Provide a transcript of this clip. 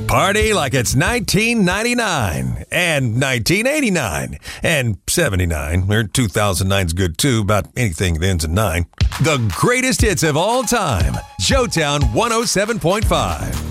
Party like it's 1999 and 1989 and 79 or 2009's good too, about anything that ends in 9. The greatest hits of all time. Showtown 107.5.